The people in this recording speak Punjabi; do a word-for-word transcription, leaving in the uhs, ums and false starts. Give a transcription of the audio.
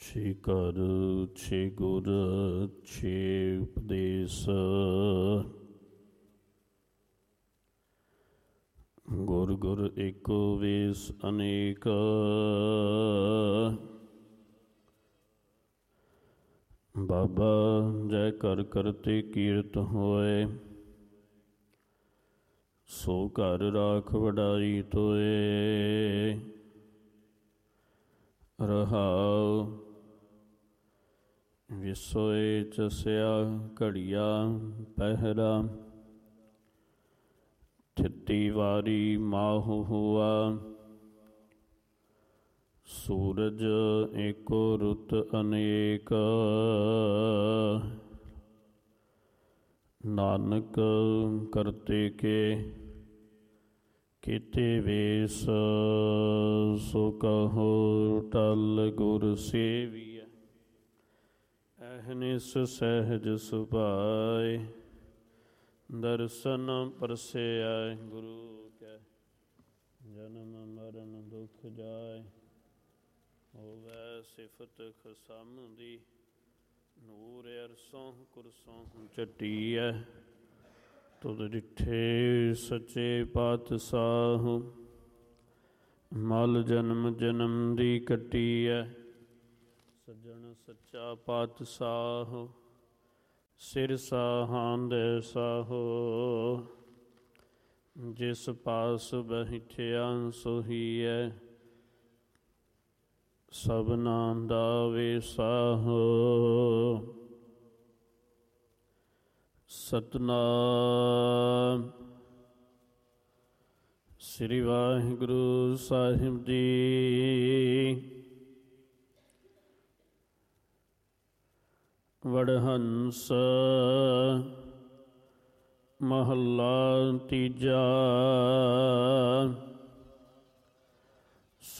ਛੇ ਘਰ ਛੇ ਗੁਰ ਛੇ ਉਪਦੇਸ। ਗੁਰ ਗੁਰ ਏਕੋ ਵੇਸ ਅਨੇਕ। ਬਾਬਾ ਜੈ ਕਰ ਕਰਤੇ ਕੀਰਤ ਹੋਏ, ਸੋ ਘਰ ਰਾਖ ਵਡਾਈ ਤੋਏ। ਰਹਾਉ ਵਿਸੋਏ ਚਸਿਆ ਘੜੀਆ ਪਹਿਰਾ, ਥਿਤੀ ਵਾਰੀ ਮਾਹੁ ਹੁਆ। ਸੂਰਜ ਏਕੋ ਰੁੱਤ ਅਨੇਕ, ਨਾਨਕ ਕਰਤੇ ਕੇ ਕੀਤੇ ਵੇਸ। ਸੋ ਕਹੋ ਟਲ ਗੁਰ ਸੇਵੀਐ, ਅਹਨਿਸ ਸਹਿਜ ਸੁਭਾਏ। ਦਰਸ਼ਨ ਪਰਸੈ ਗੁਰੂ ਕੈ, ਜਨਮ ਮਰਨ ਦੁਖ ਜਾਏ। ਹੋਵੈ ਸਿਫਤ ਖਸਮ ਦੀ, ਨੂਰ ਅਰਸੋਂ ਕੁਰਸੋਂ ਚੱਟੀਐ। ਤੁਧ ਡਿਠੇ ਸੱਚੇ ਪਾਤਸ਼ਾਹ, ਮਲ ਜਨਮ ਜਨਮ ਦੀ ਕੱਟੀਐ। ਸੱਜਣ ਸੱਚਾ ਪਾਤਸ਼ਾਹ, ਸਿਰ ਸਾਹਾਂਦੈ ਸਾਹੋ। ਜਿਸ ਪਾਸ ਬੈਠਿਆ ਸੋਹੀਐ, ਸਭਨਾ ਦਾ ਵੇਸਾਹੋ। ਸਤਿਨਾਮ ਸ੍ਰੀ ਵਾਹਿਗੁਰੂ ਸਾਹਿਬ ਜੀ। ਵਡਹੰਸ ਮਹੱਲਾ ਤੀਜਾ।